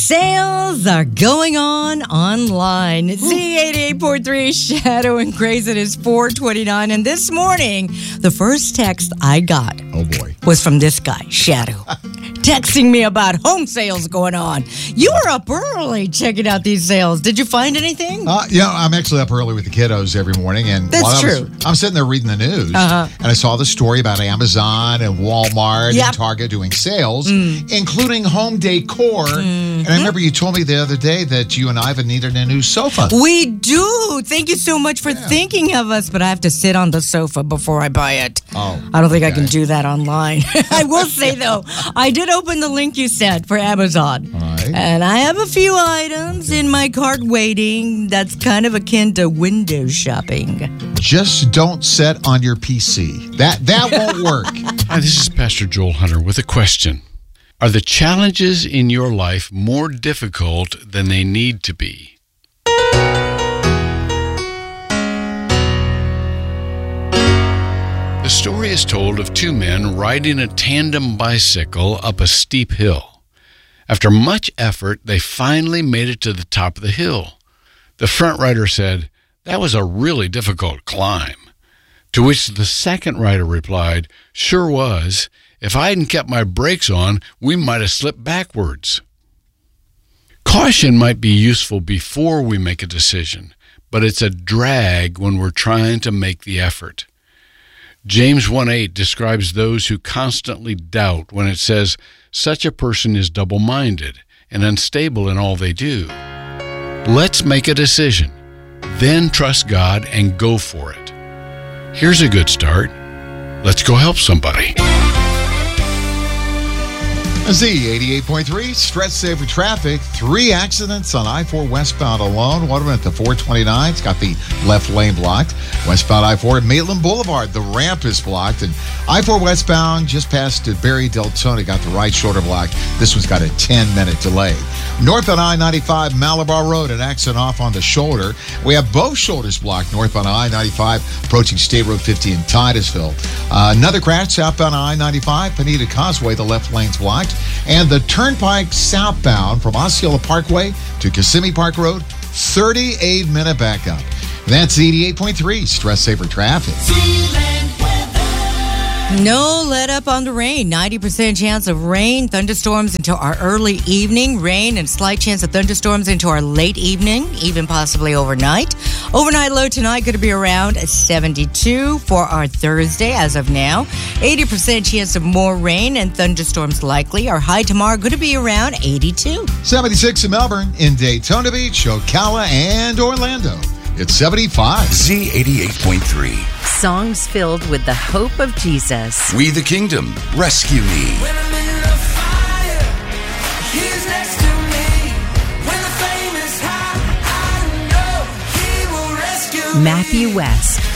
Sales are going on online. Z88.3 Shadow and Grace. It is 4:29. And this morning, the first text I got was from this guy, Shadow, texting me about home sales going on. You were up early checking out these sales. Did you find anything? I'm actually up early with the kiddos every morning. And that's true. I'm sitting there reading the news, and I saw the story about Amazon and Walmart and Target doing sales, including home decor. And I remember you told me the other day that you and Ivan needed a new sofa. We do. Thank you so much for thinking of us, but I have to sit on the sofa before I buy it. Oh, I don't think I can do that online. I will say, though, I did open the link you sent for Amazon. All right. And I have a few items in my cart waiting that's kind of akin to window shopping. Just don't set on your PC. That won't work. Hi, this is Pastor Joel Hunter with a question. Are the challenges in your life more difficult than they need to be? The story is told of two men riding a tandem bicycle up a steep hill. After much effort, they finally made it to the top of the hill. The front rider said, "That was a really difficult climb." To which the second rider replied, "Sure was. If I hadn't kept my brakes on, we might have slipped backwards." Caution might be useful before we make a decision, but it's a drag when we're trying to make the effort. James 1:8 describes those who constantly doubt when it says, "Such a person is double-minded and unstable in all they do." Let's make a decision, then trust God and go for it. Here's a good start. Let's go help somebody. Z88.3, stress saver traffic. 3 accidents on I-4 westbound alone. One of them at the 429. It's got the left lane blocked. Westbound I-4 at Maitland Boulevard. The ramp is blocked. And I-4 westbound just past Barry Deltona got the right shoulder blocked. This one's got a 10-minute delay. Northbound I-95 Malabar Road, an accident off on the shoulder. We have both shoulders blocked northbound I-95 approaching State Road 50 in Titusville. Another crash southbound I-95, Pineda Causeway. The left lane's blocked. And the Turnpike southbound from Osceola Parkway to Kissimmee Park Road, 38-minute backup. That's 88.3 stress saver traffic. No let up on the rain. 90% chance of rain, thunderstorms into our early evening. Rain and slight chance of thunderstorms into our late evening, even possibly overnight. Overnight low tonight going to be around 72 for our Thursday as of now. 80% chance of more rain and thunderstorms likely. Our high tomorrow going to be around 82. 76 in Melbourne, in Daytona Beach, Ocala, and Orlando. It's 75. Z88.3. Songs filled with the hope of Jesus. We the Kingdom, rescue me. When I'm in the fire, he's next to me. When the flame is high, I know he will rescue me. Matthew West.